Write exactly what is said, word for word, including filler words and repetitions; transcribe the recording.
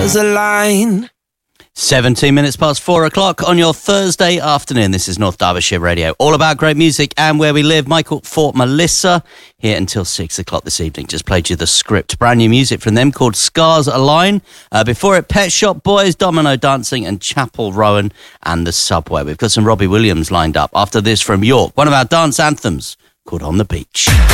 stars align. seventeen minutes past four o'clock on your Thursday afternoon. This is North Derbyshire Radio, all about great music and where we live. Michael Fort Melissa here until six o'clock this evening. Just played you the Script. Brand new music from them called Scars Align. Uh, before it, Pet Shop Boys, Domino Dancing and Chapel Rowan and The Subway. We've got some Robbie Williams lined up after this from York, one of our dance anthems called On the Beach.